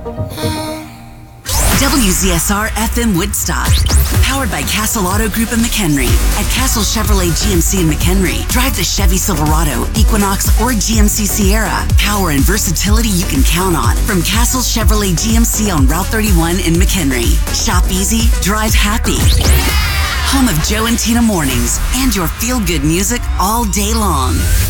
WZSR FM Woodstock. Powered by Castle Auto Group in McHenry. At Castle Chevrolet GMC in McHenry, drive the Chevy Silverado, Equinox, or GMC Sierra. Power and versatility you can count on from Castle Chevrolet GMC on Route 31 in McHenry. Shop easy, drive happy. Home of Joe and Tina Mornings and your feel-good music all day long.